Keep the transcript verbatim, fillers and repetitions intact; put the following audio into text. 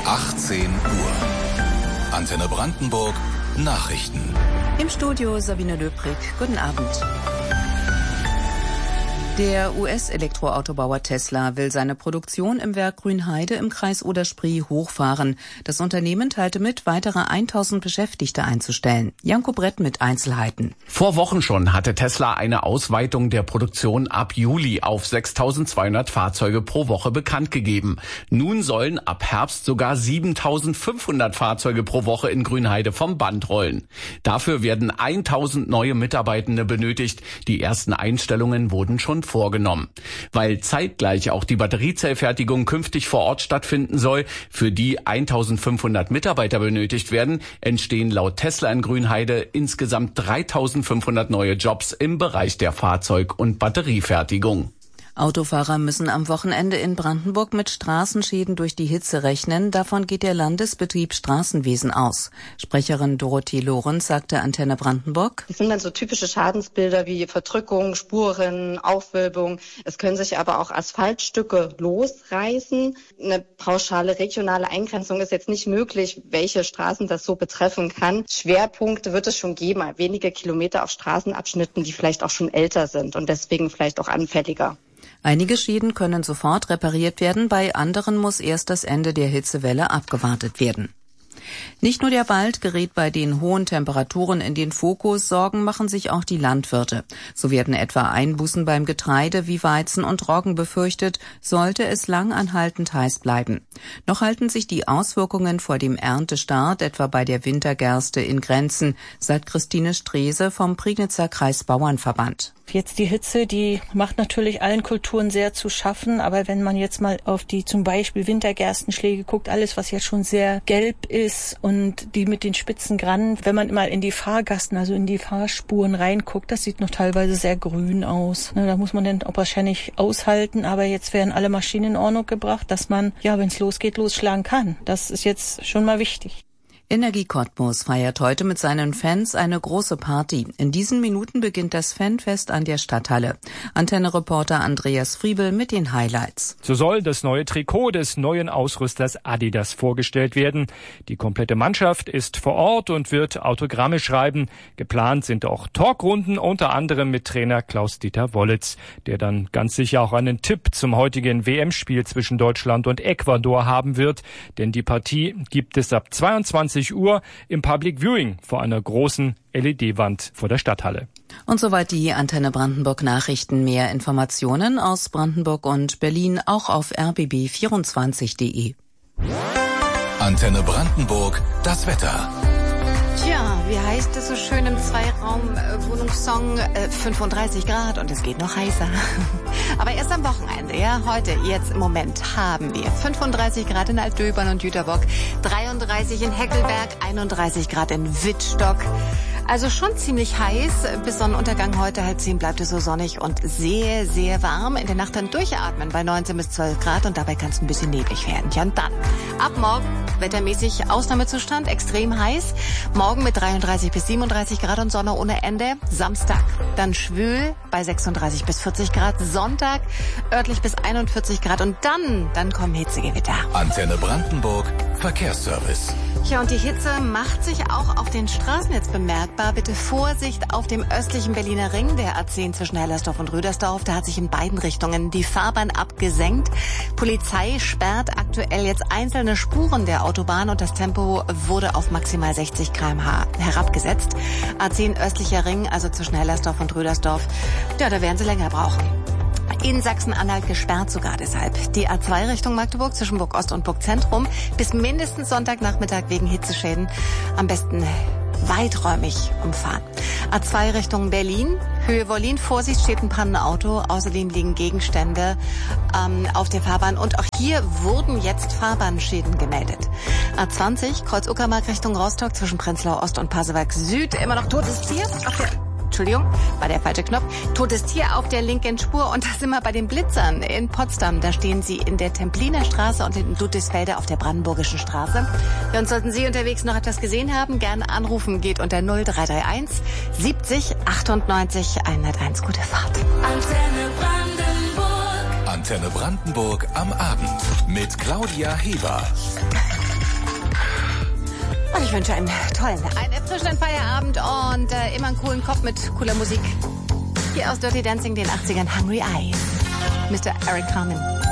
achtzehn Uhr. Antenne Brandenburg, Nachrichten. Im Studio Sabine Löbrig. Guten Abend. Der U S-Elektroautobauer Tesla will seine Produktion im Werk Grünheide im Kreis Oder-Spree hochfahren. Das Unternehmen teilte mit, weitere tausend Beschäftigte einzustellen. Janko Brett mit Einzelheiten. Vor Wochen schon hatte Tesla eine Ausweitung der Produktion ab Juli auf sechstausendzweihundert Fahrzeuge pro Woche bekannt gegeben. Nun sollen ab Herbst sogar siebentausendfünfhundert Fahrzeuge pro Woche in Grünheide vom Band rollen. Dafür werden tausend neue Mitarbeitende benötigt. Die ersten Einstellungen wurden schon vorgenommen. Weil zeitgleich auch die Batteriezellfertigung künftig vor Ort stattfinden soll, für die eintausendfünfhundert Mitarbeiter benötigt werden, entstehen laut Tesla in Grünheide insgesamt dreitausendfünfhundert neue Jobs im Bereich der Fahrzeug- und Batteriefertigung. Autofahrer müssen am Wochenende in Brandenburg mit Straßenschäden durch die Hitze rechnen. Davon geht der Landesbetrieb Straßenwesen aus. Sprecherin Dorothee Lorenz sagte Antenne Brandenburg: Das sind dann so typische Schadensbilder wie Verdrückung, Spuren, Aufwölbung. Es können sich aber auch Asphaltstücke losreißen. Eine pauschale regionale Eingrenzung ist jetzt nicht möglich, welche Straßen das so betreffen kann. Schwerpunkte wird es schon geben, wenige Kilometer auf Straßenabschnitten, die vielleicht auch schon älter sind und deswegen vielleicht auch anfälliger. Einige Schäden können sofort repariert werden, bei anderen muss erst das Ende der Hitzewelle abgewartet werden. Nicht nur der Wald gerät bei den hohen Temperaturen in den Fokus, Sorgen machen sich auch die Landwirte. So werden etwa Einbußen beim Getreide wie Weizen und Roggen befürchtet, sollte es langanhaltend heiß bleiben. Noch halten sich die Auswirkungen vor dem Erntestart, etwa bei der Wintergerste, in Grenzen, sagt Christine Strese vom Prignitzer Kreisbauernverband. Jetzt die Hitze, die macht natürlich allen Kulturen sehr zu schaffen, aber wenn man jetzt mal auf die zum Beispiel Wintergerstenschläge guckt, alles was jetzt schon sehr gelb ist und die mit den spitzen Grannen, wenn man mal in die Fahrgassen, also in die Fahrspuren reinguckt, das sieht noch teilweise sehr grün aus. Da muss man dann auch wahrscheinlich aushalten, aber jetzt werden alle Maschinen in Ordnung gebracht, dass man, ja, wenn es losgeht, losschlagen kann. Das ist jetzt schon mal wichtig. Energie Cottbus feiert heute mit seinen Fans eine große Party. In diesen Minuten beginnt das Fanfest an der Stadthalle. Antenne-Reporter Andreas Friebel mit den Highlights. So soll das neue Trikot des neuen Ausrüsters Adidas vorgestellt werden. Die komplette Mannschaft ist vor Ort und wird Autogramme schreiben. Geplant sind auch Talkrunden, unter anderem mit Trainer Klaus-Dieter Wollitz, der dann ganz sicher auch einen Tipp zum heutigen W M-Spiel zwischen Deutschland und Ecuador haben wird. Denn die Partie gibt es ab zweiundzwanzig Uhr im Public Viewing vor einer großen L E D-Wand vor der Stadthalle. Und soweit die Antenne Brandenburg Nachrichten. Mehr Informationen aus Brandenburg und Berlin auch auf r b b vierundzwanzig punkt d e. Antenne Brandenburg, das Wetter. Tja, wie heißt es so schön im Zweiraum-Wohnungssong? Äh, fünfunddreißig Grad und es geht noch heißer. Aber erst am Wochenende, ja, heute, jetzt im Moment haben wir fünfunddreißig Grad in Altdöbern und Jüterbock, dreiunddreißig in Heckelberg, einunddreißig Grad in Wittstock. Also schon ziemlich heiß. Bis Sonnenuntergang heute halb zehn bleibt es so sonnig und sehr, sehr warm. In der Nacht dann durchatmen bei neunzehn bis zwölf Grad und dabei kann es ein bisschen neblig werden. Ja, und dann ab morgen wettermäßig Ausnahmezustand, extrem heiß. Morgen mit dreiunddreißig bis siebenunddreißig Grad und Sonne ohne Ende. Samstag dann schwül bei sechsunddreißig bis vierzig Grad. Sonntag örtlich bis einundvierzig Grad und dann, dann kommen Hitzegewitter. Antenne Brandenburg, Verkehrsservice. Ja, und die Hitze macht sich auch auf den Straßen jetzt bemerkbar. Bitte Vorsicht auf dem östlichen Berliner Ring, der A zehn zwischen Hellersdorf und Rüdersdorf. Da hat sich in beiden Richtungen die Fahrbahn abgesenkt. Polizei sperrt aktuell jetzt einzelne Spuren der Autobahn und das Tempo wurde auf maximal sechzig Kilometer pro Stunde herabgesetzt. A zehn östlicher Ring, also zwischen Hellersdorf und Rüdersdorf, ja, da werden sie länger brauchen. In Sachsen-Anhalt gesperrt sogar deshalb. Die A zwei Richtung Magdeburg zwischen Burg Ost und Burg Zentrum bis mindestens Sonntagnachmittag wegen Hitzeschäden am besten weiträumig umfahren. A zwei Richtung Berlin, Höhe Wollin, Vorsicht, steht ein Pannenauto. Außerdem liegen Gegenstände ähm, auf der Fahrbahn und auch hier wurden jetzt Fahrbahnschäden gemeldet. A zwanzig, Kreuz Uckermark Richtung Rostock zwischen Prenzlau Ost und Pasewalk Süd, immer noch totes Tier auf der Entschuldigung, war der falsche Knopf. Totes Tier auf der linken Spur. Und da sind wir bei den Blitzern in Potsdam. Da stehen sie in der Templiner Straße und in Ludwigsfelde auf der Brandenburgischen Straße. Ja, und sollten Sie unterwegs noch etwas gesehen haben, gerne anrufen. Geht unter null drei drei eins siebzig achtundneunzig hunderteins. Gute Fahrt. Antenne Brandenburg. Antenne Brandenburg am Abend mit Claudia Heber. Ich wünsche einen tollen, einen erfrischenden Feierabend und äh, immer einen coolen Kopf mit cooler Musik. Hier aus Dirty Dancing, den achtzigern, Hungry Eyes. Mister Eric Carmen.